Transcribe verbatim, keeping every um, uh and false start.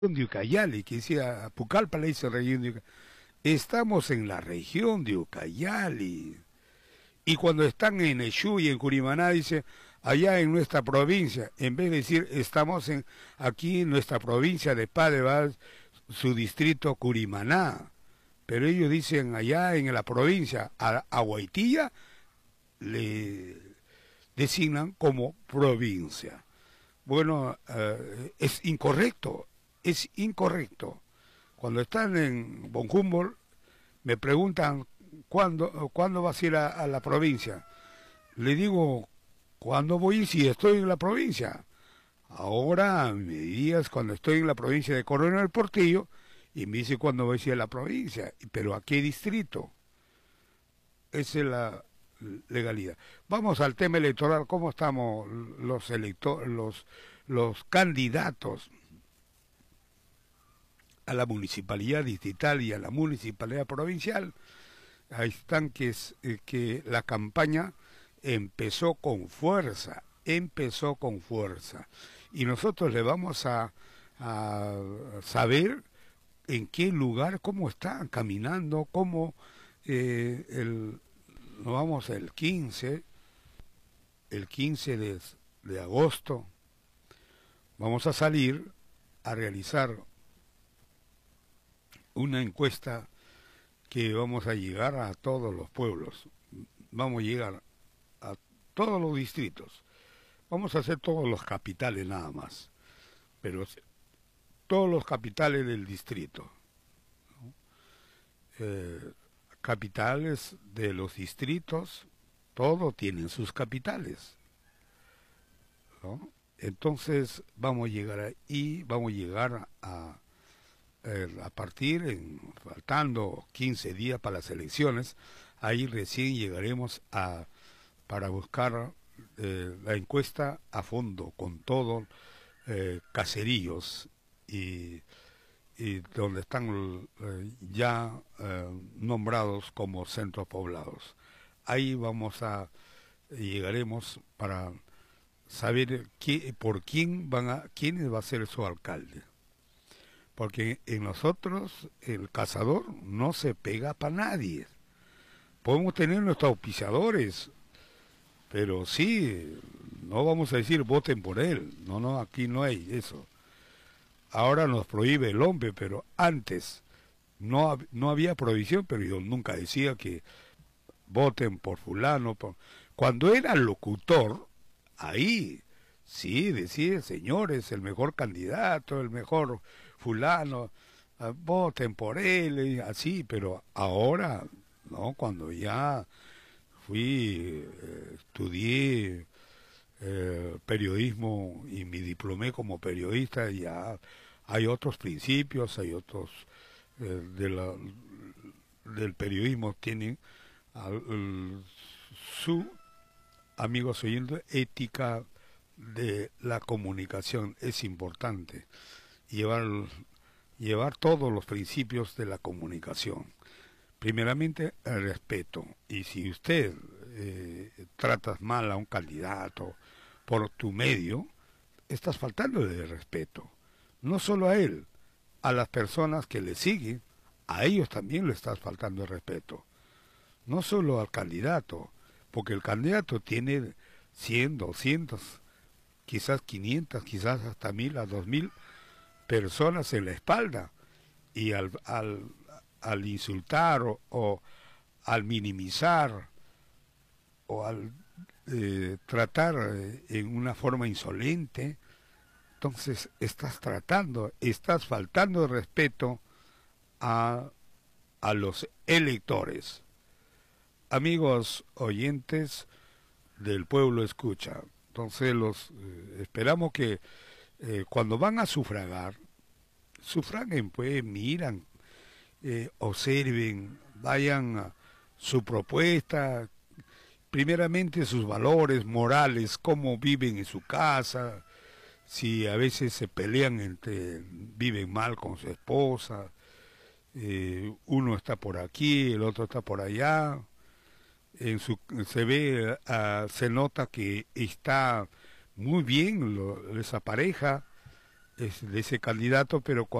de Ucayali, que decía Pucallpa le dice región de Ucayali. Estamos en la región de Ucayali. Y cuando están en Eshú y en Curimaná, dice, allá en nuestra provincia, en vez de decir, estamos en aquí en nuestra provincia de Padre, su distrito Curimaná. Pero ellos dicen, allá en la provincia, a, a Guaitilla, le designan como provincia. Bueno, eh, es incorrecto, es incorrecto. Cuando están en Von Humboldt, me preguntan, ¿cuándo, ¿cuándo vas a ir a, a la provincia? Le digo, ¿cuándo voy a ir si estoy en la provincia? Ahora me dirías cuando estoy en la provincia de Coronel Portillo, y me dice cuándo voy a ir a la provincia, pero ¿a qué distrito? Esa es la legalidad. Vamos al tema electoral, ¿cómo estamos los electores, los, los candidatos a la municipalidad distrital y a la municipalidad provincial? Ahí están que, es, eh, que la campaña empezó con fuerza, empezó con fuerza. Y nosotros le vamos a, a saber en qué lugar, cómo están caminando, cómo eh, el, nos vamos el quince, el quince de, de agosto, vamos a salir a realizar una encuesta que vamos a llegar a todos los pueblos, vamos a llegar a todos los distritos, vamos a hacer todos los capitales nada más, pero todos los capitales del distrito, ¿no? eh, capitales de los distritos, todos tienen sus capitales, ¿no? Entonces vamos a llegar ahí, vamos a llegar a a partir, en, faltando quince días para las elecciones, ahí recién llegaremos a para buscar eh, la encuesta a fondo, con todos eh, caseríos y, y donde están eh, ya eh, nombrados como centros poblados. Ahí vamos a, llegaremos para saber qué, por quién van a, quién va a ser su alcalde. Porque en nosotros el cazador no se pega para nadie. Podemos tener nuestros auspiciadores, pero sí, no vamos a decir voten por él. No, no, aquí no hay eso. Ahora nos prohíbe el hombre, pero antes no, no había prohibición, pero yo nunca decía que voten por fulano. Por... Cuando era locutor, ahí sí decía, señores, el mejor candidato, el mejor fulano, uh, voten por él, así, pero ahora, no, cuando ya fui, eh, estudié eh, periodismo y me diplomé como periodista, ya hay otros principios, hay otros eh, de la, del periodismo, tienen al, su, amigos oyentes, ética de la comunicación, es importante llevar, llevar todos los principios de la comunicación. Primeramente, el respeto. Y si usted eh, tratas mal a un candidato por tu medio, estás faltando de respeto. No solo a él, a las personas que le siguen, a ellos también le estás faltando de respeto. No solo al candidato, porque el candidato tiene cien, doscientos, quizás quinientas, quizás hasta mil, a dos mil personas en la espalda, y al, al, al insultar o, o al minimizar o al eh, tratar eh, en una forma insolente, entonces estás tratando, estás faltando de respeto a, a los electores. Amigos oyentes del pueblo escucha, entonces los eh, esperamos que eh, cuando van a sufragar, sufraguen, pues, miran, eh, observen, vayan a su propuesta, primeramente sus valores morales, cómo viven en su casa, si a veces se pelean entre, viven mal con su esposa, eh, uno está por aquí, el otro está por allá, en su, se ve, uh, se nota que está muy bien lo, esa pareja, es de ese candidato, pero